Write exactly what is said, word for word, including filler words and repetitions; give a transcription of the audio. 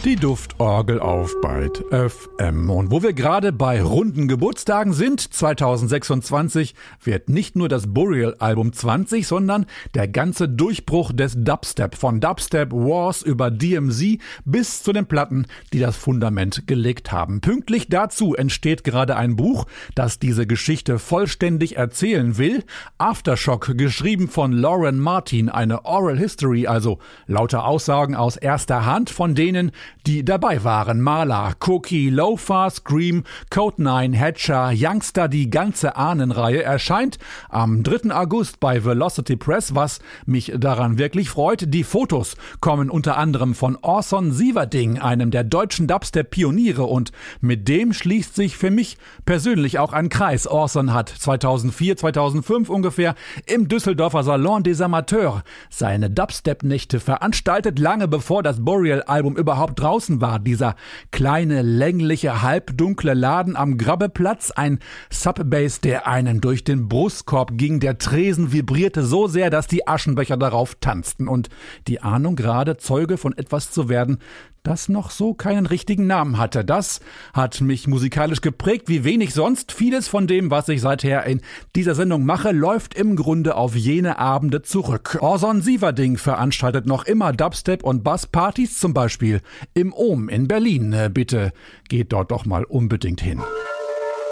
Die Duftorgel auf Byte F M. Und wo wir gerade bei runden Geburtstagen sind, zwanzig sechsundzwanzig wird nicht nur das Burial-Album zwanzig, sondern der ganze Durchbruch des Dubstep. Von Dubstep Wars über D M Z bis zu den Platten, die das Fundament gelegt haben. Pünktlich dazu entsteht gerade ein Buch, das diese Geschichte vollständig erzählen will. Aftershock, geschrieben von Lauren Martin, eine Oral History, also lauter Aussagen aus erster Hand von denen, die dabei waren. Marla, Cookie, Loafer, Scream, Code neun, Hatcher, Youngster, die ganze Ahnenreihe erscheint am dritten August bei Velocity Press, was mich daran wirklich freut. Die Fotos kommen unter anderem von Orson Sieverding, einem der deutschen Dubstep-Pioniere, und mit dem schließt sich für mich persönlich auch ein Kreis. Orson hat zweitausendvier, zweitausendfünf ungefähr im Düsseldorfer Salon des Amateurs seine Dubstep-Nächte veranstaltet, lange bevor das Burial-Album überhaupt draußen war. Dieser kleine, längliche, halbdunkle Laden am Grabbeplatz, ein Subbass, der einen durch den Brustkorb ging, der Tresen vibrierte so sehr, dass die Aschenbecher darauf tanzten, und die Ahnung, gerade Zeuge von etwas zu werden, das noch so keinen richtigen Namen hatte. Das hat mich musikalisch geprägt, wie wenig sonst. Vieles von dem, was ich seither in dieser Sendung mache, läuft im Grunde auf jene Abende zurück. Orson Sieverding veranstaltet noch immer Dubstep- und Basspartys, zum Beispiel im Ohm in Berlin. Bitte geht dort doch mal unbedingt hin.